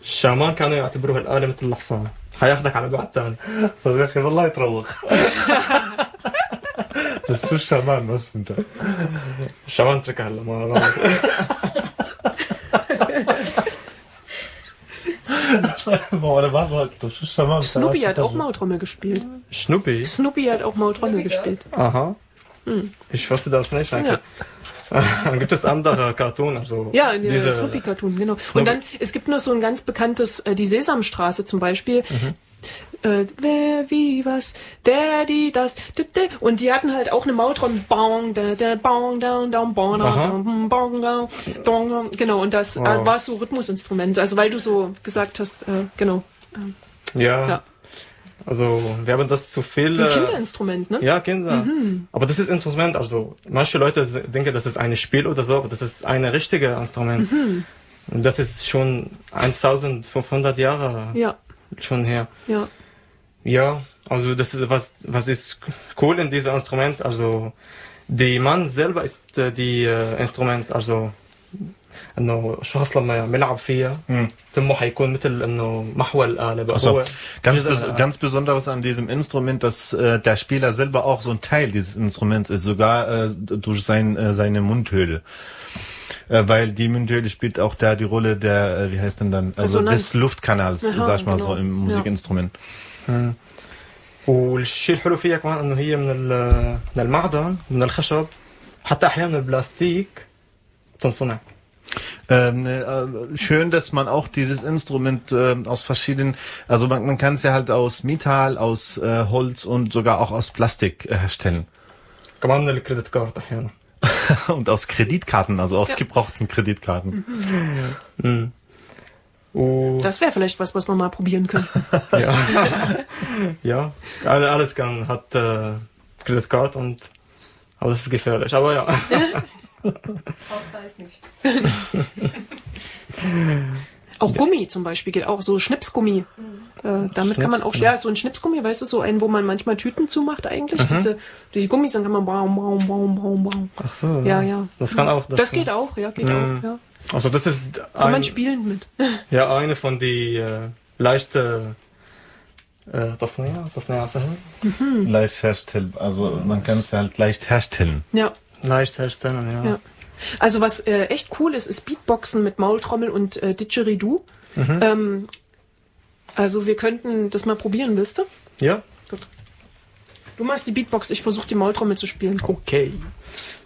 الشامان كانوا يعتبروها الآلة مثل الحصان هياخدك على بعد تاني. طب يا اخي والله يتروق. بس شو الشامان بس انت؟ الشامان اتركها هلا ما Boah, der war doch schon mal. Snoopy hat auch Maultrommel gespielt. Snoopy? Snoopy hat auch Maultrommel gespielt. Aha. Ich wusste das nicht eigentlich. Dann gibt es andere Cartoon, also ja, diese Snoopy-Cartoon, genau. Snoopy. Und dann, es gibt nur so ein ganz bekanntes, die Sesamstraße zum Beispiel. Wer, wie, was, der, die, das, und die hatten halt auch eine Maultrommel. Bong, da, da, bong, down, down, bong, down, bong, down, dong, genau. Und das also war so Rhythmusinstrument. Also weil du so gesagt hast, genau. Ja. Also, wir haben das zu viel... Ein Kinderinstrument, ne? Ja, Kinder. Aber das ist Instrument, also manche Leute denken, das ist ein Spiel oder so, aber das ist ein richtiges Instrument. Und das ist schon 1500 Jahre schon her. Ja. Ja, also das ist was ist cool in diesem Instrument, also die Mann selber ist die Instrument, also انه الشخص لما يلعب فيها تمه حيكون مثل انه محور الآلة بقى. Also, ganz besonderes an diesem Instrument, dass der Spieler selber auch so ein Teil dieses Instruments ist, sogar durch seine Mundhöhle. Weil die Mundhöhle spielt auch da die Rolle der, wie heißt denn dann, also des Luftkanals, sag ich mal so, im Musikinstrument. والشيء الحلو فيها كمان انه هي من المعدن من الخشب حتى احيانا البلاستيك بتنصنع. Schön, dass man auch dieses Instrument aus verschiedenen, also man kann es ja halt aus Metall, aus Holz und sogar auch aus Plastik herstellen. كمان من الكريدت كارد احيانا. Und aus Kreditkarten, also aus gebrauchten Kreditkarten. Das wäre vielleicht was wir mal probieren können. Ja, alles hat Kreditkarte aber das ist gefährlich, aber ja. Ausweis nicht. Auch Gummi zum Beispiel geht auch, so Schnipsgummi. Damit kann man auch, so ein Schnipsgummi, weißt du, so einen, wo man manchmal Tüten zumacht eigentlich. Diese Gummis, dann kann man baum. Ach so. Ja. Das kann auch. Das geht auch, ja. Also das ist kann man spielen mit. Ja, eine von die leichte تصنيع سهل. Leicht herstellen, also man kann es halt leicht herstellen. Ja. Leicht herstellen, ja. Also was echt cool ist Beatboxen mit Maultrommel und Didgeridoo. Also wir könnten das mal probieren, willst du? Ja. Gut. Du machst die Beatbox, ich versuche die Maultrommel zu spielen. Okay.